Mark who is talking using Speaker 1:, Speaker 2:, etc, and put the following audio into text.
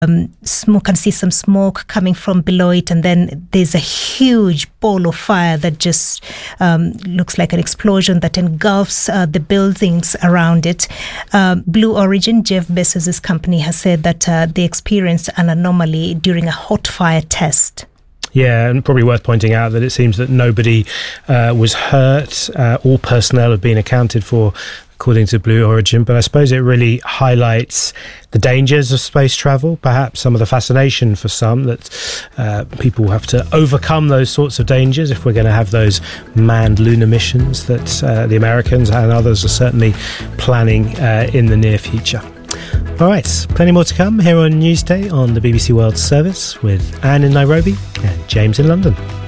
Speaker 1: smoke, can see some smoke coming from below it, and then there's a huge ball of fire that just looks like an explosion that engulfs the buildings around it. Blue Origin, Jeff Bezos' company, has said that they experienced an anomaly during a hot fire test.
Speaker 2: Yeah, and probably worth pointing out that it seems that nobody was hurt. All personnel have been accounted for, according to Blue Origin. But I suppose it really highlights the dangers of space travel, perhaps some of the fascination for some, that people have to overcome those sorts of dangers if we're going to have those manned lunar missions that the Americans and others are certainly planning in the near future. All right, plenty more to come here on Newsday on the BBC World Service with Anne in Nairobi and James in London.